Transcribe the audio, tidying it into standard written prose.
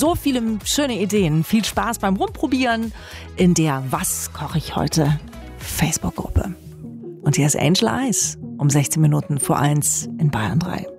so viele schöne Ideen. Viel Spaß beim Rumprobieren in der Was koche ich heute Facebook-Gruppe. Und hier ist Angel Eyes um 16 Minuten vor 1 in Bayern 3.